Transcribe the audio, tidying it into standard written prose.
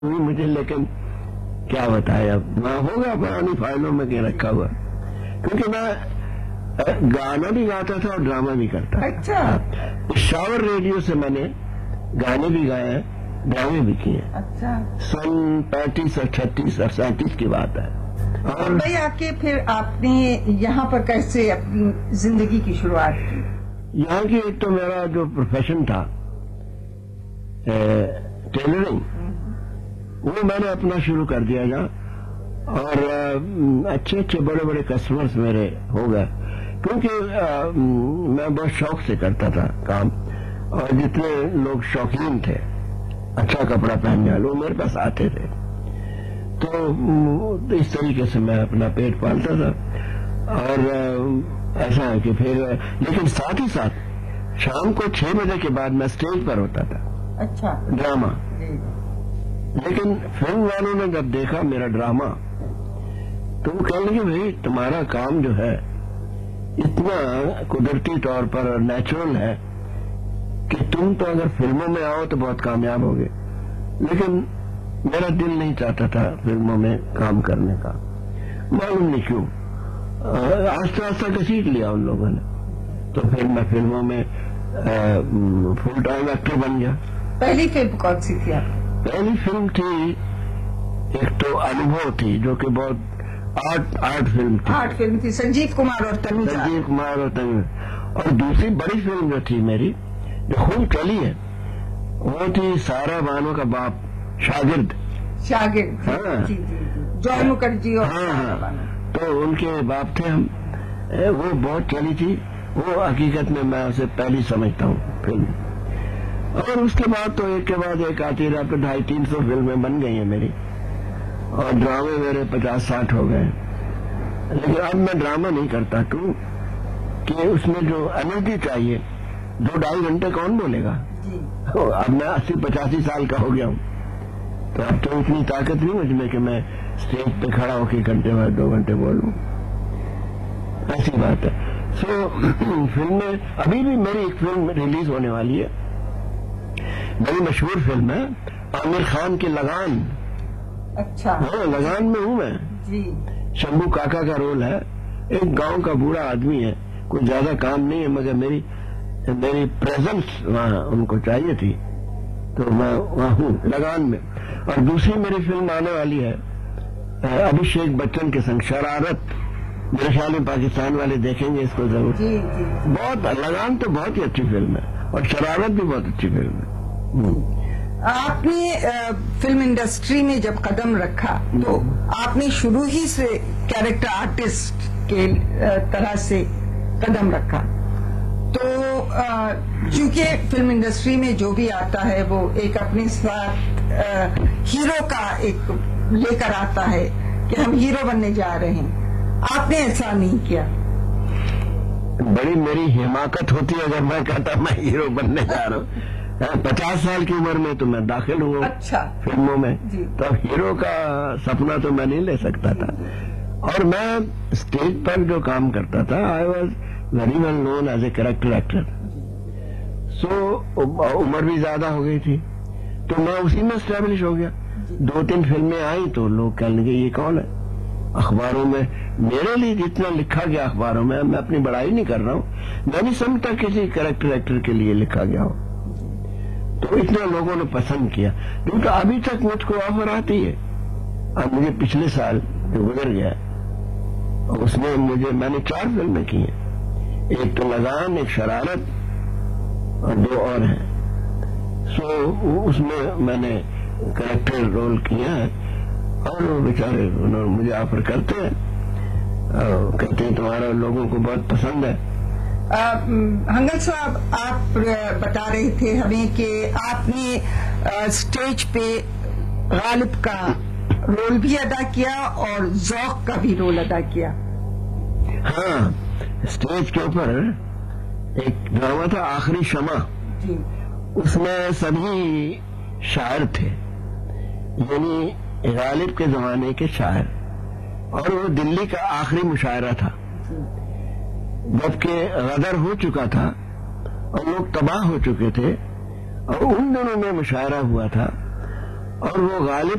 ہوئی مجھے، لیکن کیا بتائے اب نہ ہوگا پرانی فائلوں میں کہ رکھا ہوا، کیونکہ میں گانا بھی گاتا تھا اور ڈرامہ بھی کرتا تھا۔ اچھا، شاور ریڈیو سے میں نے گانے بھی گائے ہیں، ڈرامے بھی کیے۔ اچھا، سن 35 اور 36 اور 37 کی بات ہے۔ اور بھائی پھر آپ نے یہاں پر کیسے اپنی زندگی کی شروعات کی؟ یہاں کی ایک تو میرا جو پروفیشن تھا ٹیلرنگ، وہ میں نے اپنا شروع کر دیا جا، اور اچھے اچھے بڑے بڑے کسٹمرز میرے ہو گئے، کیونکہ میں بہت شوق سے کرتا تھا کام، اور جتنے لوگ شوقین تھے اچھا کپڑا پہننے والے وہ میرے پاس آتے تھے، تو اس طریقے سے میں اپنا پیٹ پالتا تھا۔ اور ایسا ہے کہ پھر لیکن ساتھ ہی ساتھ شام کو 6 بجے کے بعد میں اسٹیج پر ہوتا تھا، اچھا، ڈرامہ۔ لیکن فلم والوں نے جب دیکھا میرا ڈرامہ تو وہ کہنے لگے بھائی تمہارا کام جو ہے اتنا قدرتی طور پر نیچرل ہے کہ تم تو اگر فلموں میں آؤ تو بہت کامیاب ہوگے، لیکن میرا دل نہیں چاہتا تھا فلموں میں کام کرنے کا، معلوم نہیں کیوں۔ آہستہ آہستہ گھسیٹ لیا ان لوگوں نے، تو پھر میں فلموں میں فل ٹائم ایکٹر بن گیا۔ پہلی فلم کون سی تھی آپ؟ پہلی فلم تھی ایک تو انوبھو تھی، جو کہ بہت آرٹ فلم تھی، آرٹ فلم تھی، سنجیو کمار اور تنوجا۔ سنجیو کمار اور تنوجا۔ اور دوسری بڑی فلم جو تھی میری جو خوب چلی ہے وہ تھی سارا بانو کا باپ، شاگرد۔ ہاں، جوائے مکھرجی اور ہاں، تو ان کے باپ تھے ہم، وہ بہت چلی تھی، وہ حقیقت میں اسے پہلی سمجھتا ہوں فلم۔ اور اس کے بعد تو ایک کے بعد ایک آتی رہا، تو 250-300 فلمیں بن گئی ہیں میری، اور ڈرامے میرے 50-60 ہو گئے۔ لیکن اب میں ڈرامہ نہیں کرتا، کیوں کہ اس میں جو انرجی چاہیے 2-2.5 گھنٹے کون بولے گا؟ اب میں 80-85 سال کا ہو گیا ہوں، تو اب تو اتنی طاقت نہیں مجھ میں کہ میں اسٹیج پہ کھڑا ہو کے گھنٹے بعد 2 گھنٹے بولوں، ایسی بات ہے۔ سو فلمیں ابھی بھی میری ایک فلم ریلیز ہونے والی ہے، بڑی مشہور فلم ہے، عامر خان کی لگان۔ اچھا، ہاں، لگان میں ہوں میں، جی، شمبو کاکا کا رول ہے، ایک گاؤں کا بوڑھا آدمی ہے، کوئی زیادہ کام نہیں ہے، مگر میری پریزنس وہاں ان کو چاہیے تھی، تو میں وہاں ہوں لگان میں۔ اور دوسری میری فلم آنے والی ہے ابھیشیک بچن کے سنگ، شرارت، میرے خیال میں پاکستان والے دیکھیں گے اس کو ضرور۔ جی، بہت لگان تو بہت ہی اچھی فلم ہے، اور شرارت بھی بہت اچھی فلم ہے۔ آپ نے فلم انڈسٹری میں جب قدم رکھا تو آپ نے شروع ہی سے کیریکٹر آرٹسٹ کے طرح سے قدم رکھا، تو چونکہ فلم انڈسٹری میں جو بھی آتا ہے وہ ایک اپنے ساتھ ہیرو کا ایک لے کر آتا ہے کہ ہم ہیرو بننے جا رہے ہیں، آپ نے ایسا نہیں کیا؟ بڑی میری حماقت ہوتی ہے اگر میں کہتا میں ہیرو بننے جا رہا ہوں۔ 50 سال کی عمر میں تو میں داخل ہوا فلموں میں، تو اب ہیرو کا سپنا تو میں نہیں لے سکتا تھا۔ اور میں اسٹیج پر جو کام کرتا تھا I was very well known as a character actor, سو عمر بھی زیادہ ہو گئی تھی، تو میں اسی میں اسٹیبلش ہو گیا۔ 2-3 فلمیں آئیں تو لوگ کہنے لگے یہ کون ہے؟ اخباروں میں میرے لیے جتنا لکھا گیا اخباروں میں اپنی بڑائی نہیں کر رہا ہوں، میں نہیں سمجھتا کسی کریکٹر ایکٹر کے لیے لکھا گیا ہو، تو اتنا لوگوں نے پسند کیا، کیونکہ ابھی تک مجھ کو آفر آتی ہے۔ اب مجھے پچھلے سال جو گزر گیا اس میں میں نے 4 فلمیں کی ہیں، ایک تو لگان، ایک شرارت اور 2 اور ہیں، سو اس میں نے کریکٹر رول کیا ہے، اور وہ بیچارے انہوں مجھے آفر کرتے ہیں، کہتے ہیں تمہارا لوگوں کو بہت پسند ہے۔ ہنگل صاحب، آپ بتا رہے تھے ہمیں کہ آپ نے اسٹیج پہ غالب کا رول بھی ادا کیا اور ذوق کا بھی رول ادا کیا۔ ہاں، اسٹیج کے اوپر ایک ڈرامہ تھا آخری شمع، جی، اس میں سبھی شاعر تھے، یعنی غالب کے زمانے کے شاعر، اور وہ دلی کا آخری مشاعرہ تھا، جبکہ غدر ہو چکا تھا اور لوگ تباہ ہو چکے تھے، اور ان دنوں میں مشاعرہ ہوا تھا، اور وہ غالب